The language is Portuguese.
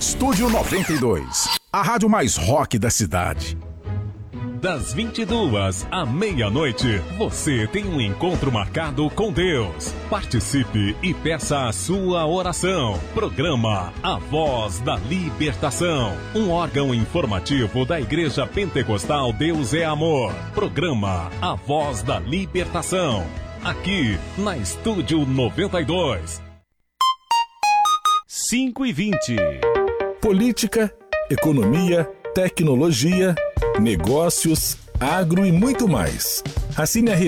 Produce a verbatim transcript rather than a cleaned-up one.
Estúdio noventa e dois, a rádio mais rock da cidade. Das vinte e duas à meia-noite, você tem um encontro marcado com Deus. Participe e peça a sua oração. Programa A Voz da Libertação, um órgão informativo da Igreja Pentecostal Deus é Amor. Programa A Voz da Libertação, aqui na Estúdio noventa e dois. cinco e vinte. Política, economia, tecnologia, negócios, agro e muito mais. Assine a